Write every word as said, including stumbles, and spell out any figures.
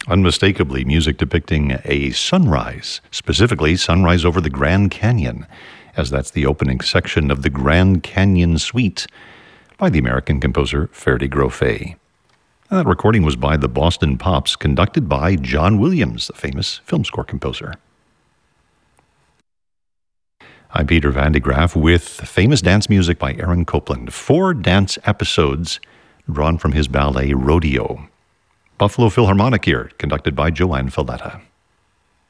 Unmistakably music depicting a sunrise, specifically sunrise over the Grand Canyon, as that's the opening section of the Grand Canyon Suite by the American composer Ferdi Grofé. And that recording was by the Boston Pops, conducted by John Williams, the famous film score composer. I'm Peter Van de Graaff with famous dance music by Aaron Copland. Four dance episodes drawn from his ballet Rodeo. Buffalo Philharmonic here, conducted by Joanne Falletta.